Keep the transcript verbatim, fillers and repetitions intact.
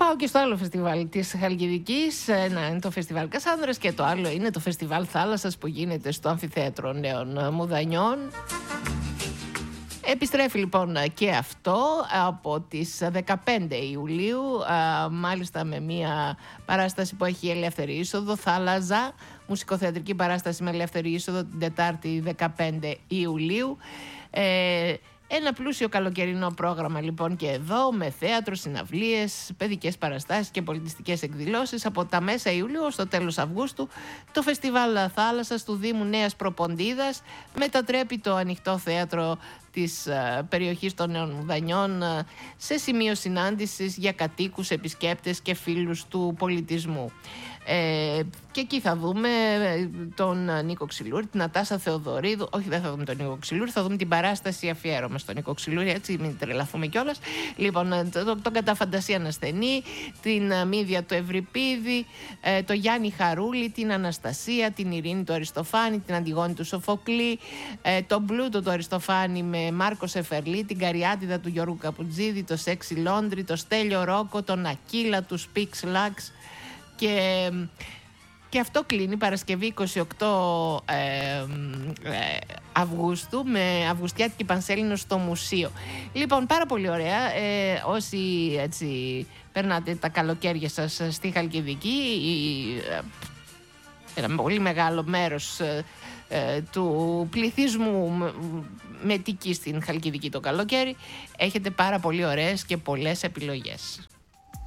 Πάω και στο άλλο φεστιβάλ της Χαλκιδικής. Ένα είναι το φεστιβάλ Κασάνδρας και το άλλο είναι το φεστιβάλ Θάλασσας που γίνεται στο Αμφιθέατρο Νέων Μουδανιών. Επιστρέφει λοιπόν και αυτό από τις δεκαπέντε Ιουλίου, μάλιστα με μια παράσταση που έχει ελεύθερη είσοδο, Θάλαζα, μουσικοθεατρική παράσταση με ελεύθερη είσοδο την Τετάρτη δεκαπέντε Ιουλίου. Ε, Ένα πλούσιο καλοκαιρινό πρόγραμμα λοιπόν και εδώ, με θέατρο, συναυλίες, παιδικές παραστάσεις και πολιτιστικές εκδηλώσεις. Από τα μέσα Ιουλίου ως το τέλος Αυγούστου, το Φεστιβάλ Θάλασσας του Δήμου Νέας Προποντίδας μετατρέπει το ανοιχτό θέατρο της uh, περιοχής των Νέων Μουδανιών uh, σε σημείο συνάντησης για κατοίκους, επισκέπτες και φίλους του πολιτισμού. Ε, και εκεί θα δούμε τον Νίκο Ξυλούρη, την Νατάσα Θεοδωρίδου. Όχι, δεν θα δούμε τον Νίκο Ξυλούρη, θα δούμε την παράσταση αφιέρωμα στον Νίκο Ξυλούρη, έτσι, μην τρελαθούμε κιόλας. Λοιπόν, τον το Καταφαντασία Ανασθενή, την Μύδια του Ευρυπίδη, ε, το Γιάννη Χαρούλη, την Αναστασία, την Ειρήνη του Αριστοφάνη, την Αντιγόνη του Σοφοκλή, ε, τον Πλούτο του Αριστοφάνη με Μάρκο Σεφερλή, την Καριάτιδα του Γιώργου Καπουτζίδη, το Σέξι Λόντρι, το Στέλιο Ρόκο, τον Ακύλα, του Σπίξ Λάξ. Και, και αυτό κλείνει Παρασκευή είκοσι οκτώ ε, ε, Αυγούστου με Αυγουστιάτικη Πανσέλινο στο Μουσείο. Λοιπόν, πάρα πολύ ωραία. Ε, όσοι έτσι περνάτε τα καλοκαίρια σας στη Χαλκιδική, ε, ένα πολύ μεγάλο μέρος ε, ε, του πληθυσμού μετικεί στην Χαλκιδική το καλοκαίρι, έχετε πάρα πολύ ωραίες και πολλές επιλογές.